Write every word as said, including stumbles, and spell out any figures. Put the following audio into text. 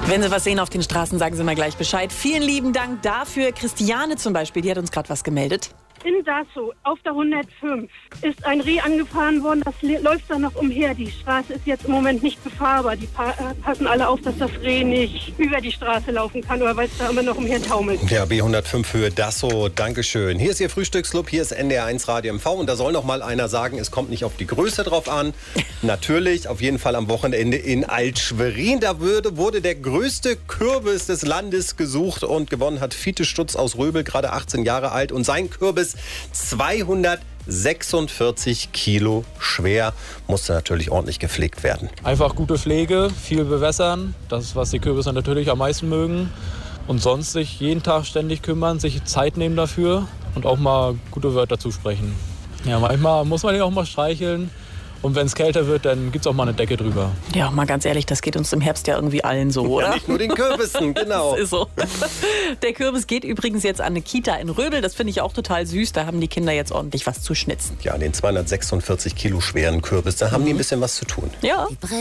Wenn Sie was sehen auf den Straßen, sagen Sie mal gleich Bescheid. Vielen lieben Dank dafür. Christiane zum Beispiel, die hat uns gerade was gemeldet. In Dassow auf der hundertfünf ist ein Reh angefahren worden, das läuft da noch umher. Die Straße ist jetzt im Moment nicht befahrbar. Die pa- passen alle auf, dass das Reh nicht über die Straße laufen kann, oder weil es da immer noch umher taumelt. Ja, B hundertfünf für Dassow, Dankeschön. Hier ist Ihr Frühstücksclub, hier ist N D R eins Radio M V und da soll noch mal einer sagen, es kommt nicht auf die Größe drauf an. Natürlich, auf jeden Fall am Wochenende in Alt-Schwerin. Da würde, wurde der größte Kürbis des Landes gesucht und gewonnen hat Fiete Stutz aus Röbel, gerade achtzehn Jahre alt. Und sein Kürbis zweihundertsechsundvierzig Kilo schwer, musste natürlich ordentlich gepflegt werden. Einfach gute Pflege, viel bewässern, das ist, was die Kürbisse natürlich am meisten mögen. Und sonst sich jeden Tag ständig kümmern, sich Zeit nehmen dafür und auch mal gute Wörter zusprechen. Ja, manchmal muss man den auch mal streicheln. Und wenn es kälter wird, dann gibt es auch mal eine Decke drüber. Ja, mal ganz ehrlich, das geht uns im Herbst ja irgendwie allen so, oder? Ja, nicht nur den Kürbissen, genau. Das ist so. Der Kürbis geht übrigens jetzt an eine Kita in Röbel. Das finde ich auch total süß. Da haben die Kinder jetzt ordentlich was zu schnitzen. Ja, den zweihundertsechsundvierzig Kilo schweren Kürbis, da haben die ein bisschen was zu tun. Ja.